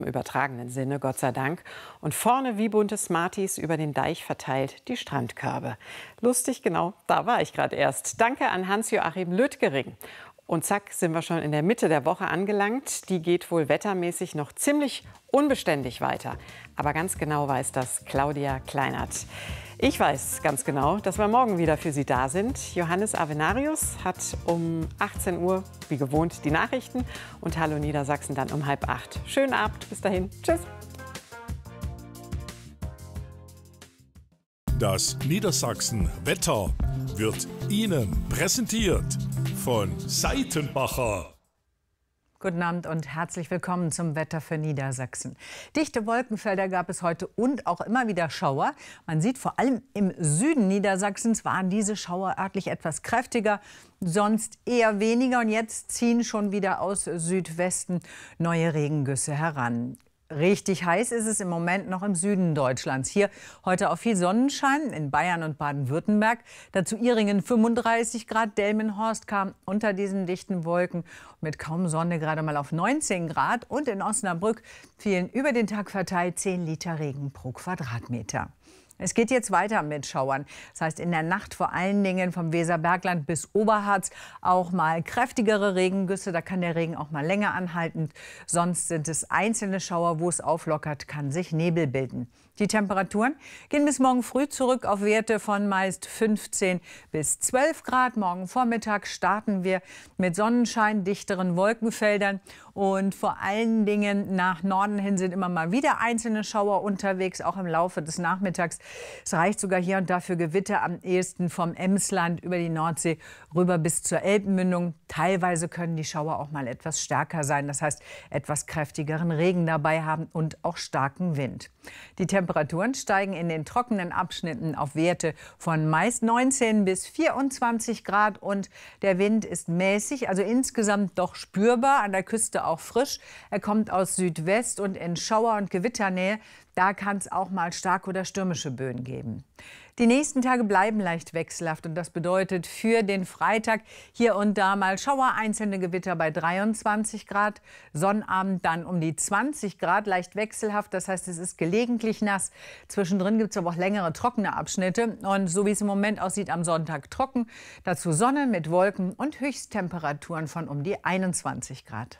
Im übertragenen Sinne, Gott sei Dank. Und vorne wie bunte Smarties über den Deich verteilt die Strandkörbe. Lustig, genau, da war ich gerade erst. Danke an Hans-Joachim Lüttgering. Und zack, sind wir schon in der Mitte der Woche angelangt. Die geht wohl wettermäßig noch ziemlich unbeständig weiter. Aber ganz genau weiß das Claudia Kleinert. Ich weiß ganz genau, dass wir morgen wieder für Sie da sind. Johannes Avenarius hat um 18 Uhr, wie gewohnt, die Nachrichten. Und Hallo Niedersachsen dann um 7:30. Schönen Abend, bis dahin. Tschüss. Das Niedersachsen-Wetter wird Ihnen präsentiert von Seitenbacher. Guten Abend und herzlich willkommen zum Wetter für Niedersachsen. Dichte Wolkenfelder gab es heute und auch immer wieder Schauer. Man sieht, vor allem im Süden Niedersachsens waren diese Schauer örtlich etwas kräftiger, sonst eher weniger. Und jetzt ziehen schon wieder aus Südwesten neue Regengüsse heran. Richtig heiß ist es im Moment noch im Süden Deutschlands. Hier heute auch viel Sonnenschein in Bayern und Baden-Württemberg. Dazu Ihringen 35 Grad. Delmenhorst kam unter diesen dichten Wolken mit kaum Sonne gerade mal auf 19 Grad. Und in Osnabrück fielen über den Tag verteilt 10 Liter Regen pro Quadratmeter. Es geht jetzt weiter mit Schauern. Das heißt, in der Nacht vor allen Dingen vom Weserbergland bis Oberharz auch mal kräftigere Regengüsse. Da kann der Regen auch mal länger anhalten. Sonst sind es einzelne Schauer, wo es auflockert, kann sich Nebel bilden. Die Temperaturen gehen bis morgen früh zurück auf Werte von meist 15 bis 12 Grad. Morgen Vormittag starten wir mit Sonnenschein, dichteren Wolkenfeldern. Und vor allen Dingen nach Norden hin sind immer mal wieder einzelne Schauer unterwegs, auch im Laufe des Nachmittags. Es reicht sogar hier und da für Gewitter, am ehesten vom Emsland über die Nordsee rüber bis zur Elbmündung. Teilweise können die Schauer auch mal etwas stärker sein, das heißt etwas kräftigeren Regen dabei haben und auch starken Wind. Die Temperaturen steigen in den trockenen Abschnitten auf Werte von meist 19 bis 24 Grad und der Wind ist mäßig, also insgesamt doch spürbar, an der Küste auch frisch. Er kommt aus Südwest und in Schauer- und Gewitternähe, da kann es auch mal starke oder stürmische Böen geben. Die nächsten Tage bleiben leicht wechselhaft und das bedeutet für den Freitag hier und da mal Schauer, einzelne Gewitter bei 23 Grad, Sonnabend dann um die 20 Grad, leicht wechselhaft, das heißt, es ist gelegentlich nass. Zwischendrin gibt es aber auch längere trockene Abschnitte und so wie es im Moment aussieht, am Sonntag trocken, dazu Sonne mit Wolken und Höchsttemperaturen von um die 21 Grad.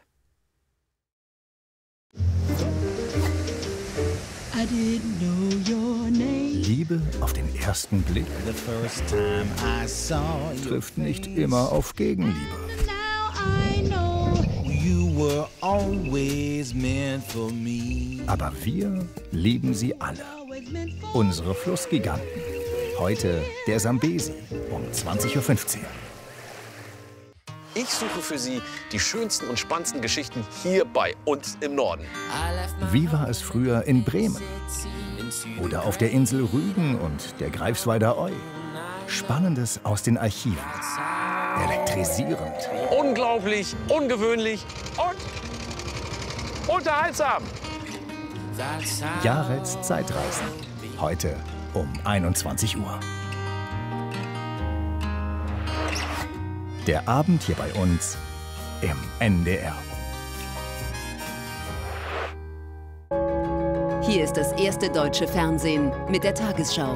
Liebe auf den ersten Blick trifft nicht immer auf Gegenliebe. Aber wir lieben sie alle. Unsere Flussgiganten. Heute der Sambesi um 20:15 Uhr. Ich suche für Sie die schönsten und spannendsten Geschichten hier bei uns im Norden. Wie war es früher in Bremen? Oder auf der Insel Rügen und der Greifswalder Eu? Spannendes aus den Archiven. Elektrisierend. Unglaublich, ungewöhnlich und unterhaltsam. Jareds Zeitreisen. Heute um 21 Uhr. Der Abend hier bei uns im NDR. Hier ist das erste deutsche Fernsehen mit der Tagesschau.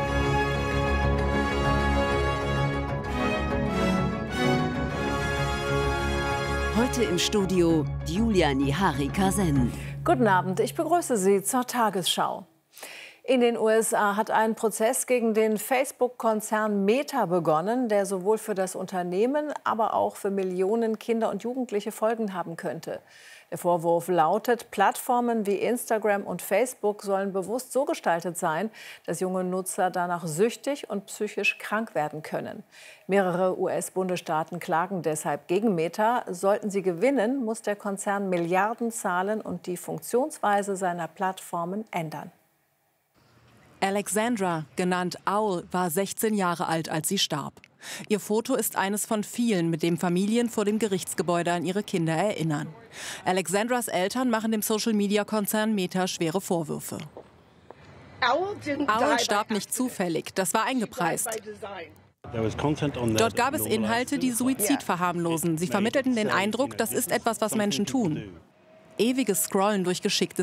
Heute im Studio Julia Nihari-Kasen. Guten Abend, ich begrüße Sie zur Tagesschau. In den USA hat ein Prozess gegen den Facebook-Konzern Meta begonnen, der sowohl für das Unternehmen, aber auch für Millionen Kinder und Jugendliche Folgen haben könnte. Der Vorwurf lautet, Plattformen wie Instagram und Facebook sollen bewusst so gestaltet sein, dass junge Nutzer danach süchtig und psychisch krank werden können. Mehrere US-Bundesstaaten klagen deshalb gegen Meta. Sollten sie gewinnen, muss der Konzern Milliarden zahlen und die Funktionsweise seiner Plattformen ändern. Alexandra, genannt Owl, war 16 Jahre alt, als sie starb. Ihr Foto ist eines von vielen, mit dem Familien vor dem Gerichtsgebäude an ihre Kinder erinnern. Alexandras Eltern machen dem Social-Media-Konzern Meta schwere Vorwürfe. Owl starb nicht zufällig, das war eingepreist. Dort gab es Inhalte, die Suizid verharmlosen. Sie vermittelten den Eindruck, das ist etwas, was Menschen tun. Ewiges Scrollen durch geschickte